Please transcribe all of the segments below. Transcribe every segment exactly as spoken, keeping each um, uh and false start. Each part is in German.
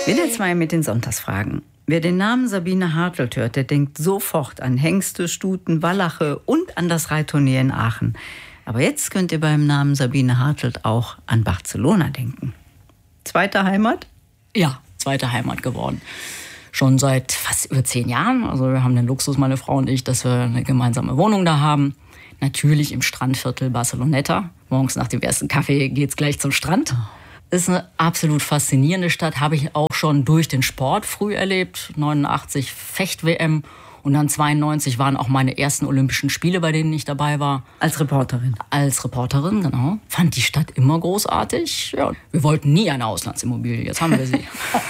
will jetzt mal mit den Sonntagsfragen. Wer den Namen Sabine Hartelt hört, der denkt sofort an Hengste, Stuten, Wallache und an das Reitturnier in Aachen. Aber jetzt könnt ihr beim Namen Sabine Hartelt auch an Barcelona denken. Zweite Heimat? Ja, zweite Heimat geworden. Schon seit fast über zehn Jahren. Also wir haben den Luxus, meine Frau und ich, dass wir eine gemeinsame Wohnung da haben. Natürlich im Strandviertel Barceloneta. Morgens nach dem ersten Kaffee geht's gleich zum Strand. Ist eine absolut faszinierende Stadt. Habe ich auch schon durch den Sport früh erlebt. neunundachtzig Fecht-W M. Und dann zweiundneunzig waren auch meine ersten Olympischen Spiele, bei denen ich dabei war. Als Reporterin? Als Reporterin, genau. Fand die Stadt immer großartig. Ja, wir wollten nie eine Auslandsimmobilie, jetzt haben wir sie.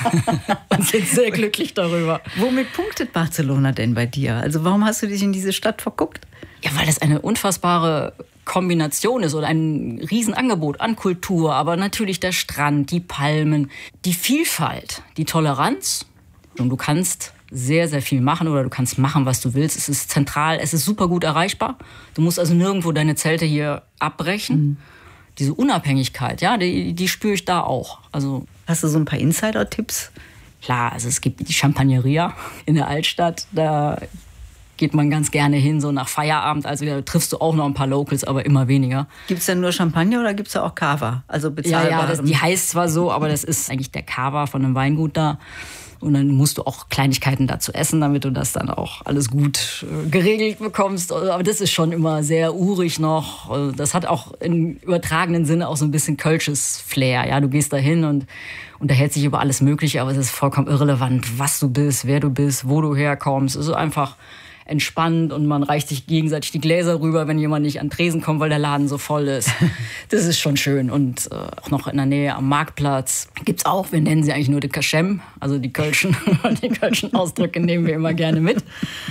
Und sind sehr glücklich darüber. Womit punktet Barcelona denn bei dir? Also warum hast du dich in diese Stadt verguckt? Ja, weil das eine unfassbare Kombination ist oder ein Riesenangebot an Kultur. Aber natürlich der Strand, die Palmen, die Vielfalt, die Toleranz. Und du kannst sehr, sehr viel machen oder du kannst machen, was du willst. Es ist zentral, es ist super gut erreichbar. Du musst also nirgendwo deine Zelte hier abbrechen. Mhm. Diese Unabhängigkeit, ja, die, die spüre ich da auch. Also, hast du so ein paar Insider-Tipps? Klar, also es gibt die Champagneria in der Altstadt. Da geht man ganz gerne hin, so nach Feierabend. Also da triffst du auch noch ein paar Locals, aber immer weniger. Gibt es denn nur Champagner oder gibt es da auch Cava? Also bezahlbar? Ja, ja, das, die heißt zwar so, aber das ist eigentlich der Cava von einem Weingut da. Und dann musst du auch Kleinigkeiten dazu essen, damit du das dann auch alles gut äh, geregelt bekommst. Aber das ist schon immer sehr urig noch. Das hat auch im übertragenen Sinne auch so ein bisschen kölsches Flair. Ja, du gehst da hin und unterhältst dich über alles Mögliche, aber es ist vollkommen irrelevant, was du bist, wer du bist, wo du herkommst. Es ist einfach entspannt und man reicht sich gegenseitig die Gläser rüber, wenn jemand nicht an den Tresen kommt, weil der Laden so voll ist. Das ist schon schön. Und äh, auch noch in der Nähe am Marktplatz gibt's auch, wir nennen sie eigentlich nur de Cachem, also die Kölschen, die Kölschen Ausdrücke nehmen wir immer gerne mit.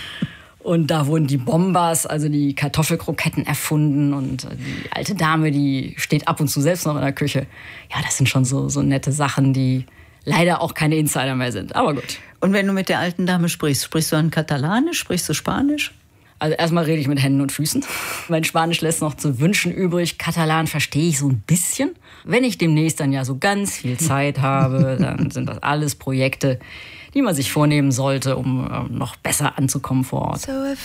Und da wurden die Bombas, also die Kartoffelkroketten erfunden und die alte Dame, die steht ab und zu selbst noch in der Küche. Ja, das sind schon so, so nette Sachen, die leider auch keine Insider mehr sind, aber gut. Und wenn du mit der alten Dame sprichst, sprichst du dann Katalanisch, sprichst du Spanisch? Also erstmal rede ich mit Händen und Füßen. Mein Spanisch lässt noch zu wünschen übrig. Katalan verstehe ich so ein bisschen. Wenn ich demnächst dann ja so ganz viel Zeit habe, dann sind das alles Projekte, die man sich vornehmen sollte, um noch besser anzukommen vor Ort.